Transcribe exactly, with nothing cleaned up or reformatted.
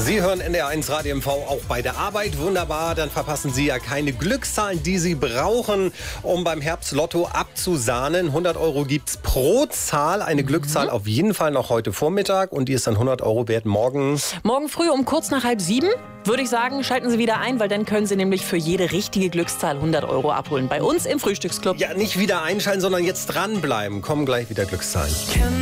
Sie hören N D R eins Radio M V auch bei der Arbeit. Wunderbar, dann verpassen Sie ja keine Glückszahlen, die Sie brauchen, um beim Herbstlotto abzusahnen. hundert Euro gibt's pro Zahl. Eine Glückszahl auf jeden Fall noch heute Vormittag und die ist dann hundert Euro wert morgen. Morgen früh um kurz nach halb sieben, würde ich sagen, schalten Sie wieder ein, weil dann können Sie nämlich für jede richtige Glückszahl hundert Euro abholen. Bei uns im Frühstücksclub. Ja, nicht wieder einschalten, sondern jetzt dranbleiben. Kommen gleich wieder Glückszahlen.